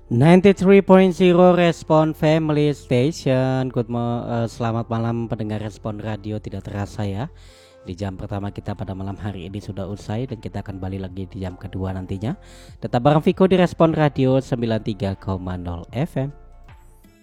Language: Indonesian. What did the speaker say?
93.0 Respon Family Station. Selamat malam pendengar Respon Radio tidak terasa ya. Di jam pertama kita pada malam hari ini sudah usai dan kita akan balik lagi di jam kedua nantinya. Tetap bareng Viko di Respon Radio 93,0 FM.